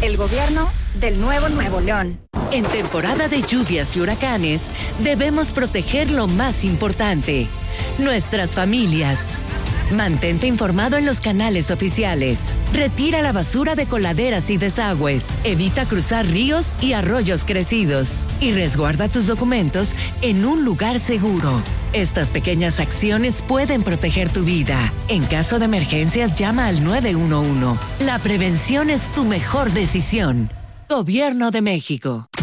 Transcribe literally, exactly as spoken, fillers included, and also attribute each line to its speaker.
Speaker 1: El gobierno del nuevo Nuevo León.
Speaker 2: En temporada de lluvias y huracanes, debemos proteger lo más importante, nuestras familias. Mantente informado en los canales oficiales. Retira la basura de coladeras y desagües. Evita cruzar ríos y arroyos crecidos. Y resguarda tus documentos en un lugar seguro. Estas pequeñas acciones pueden proteger tu vida. En caso de emergencias, llama al nueve uno uno. La prevención es tu mejor decisión. Gobierno de México.